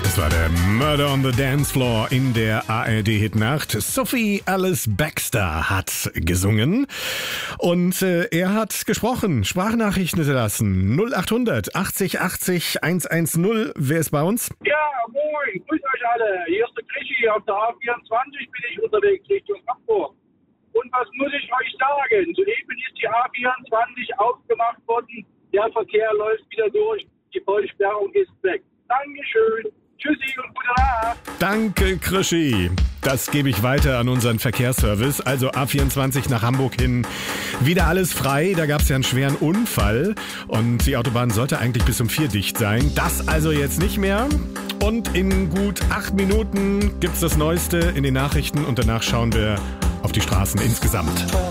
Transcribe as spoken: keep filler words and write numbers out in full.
Das war der Murder on the Dance Floor in der A R D-Hitnacht. Sophie Alice Baxter hat gesungen und äh, er hat gesprochen, Sprachnachrichten hinterlassen. null achthundert achtzig achtzig hundertzehn. Wer ist bei uns? Ja, moin, grüßt euch alle. Hier ist der Krischi, auf der A vierundzwanzig bin ich unterwegs Richtung Hamburg. Und was muss ich euch sagen? Soeben ist die A vierundzwanzig aufgemacht worden, der Verkehr läuft wieder durch, die Vollsperrung ist weg. Dankeschön. Tschüssi und gute Nacht. Danke, Krischi. Das gebe ich weiter an unseren Verkehrsservice. Also A vierundzwanzig nach Hamburg hin. Wieder alles frei. Da gab es ja einen schweren Unfall. Und die Autobahn sollte eigentlich bis um vier dicht sein. Das also jetzt nicht mehr. Und in gut acht Minuten gibt's das Neueste in den Nachrichten. Und danach schauen wir auf die Straßen insgesamt.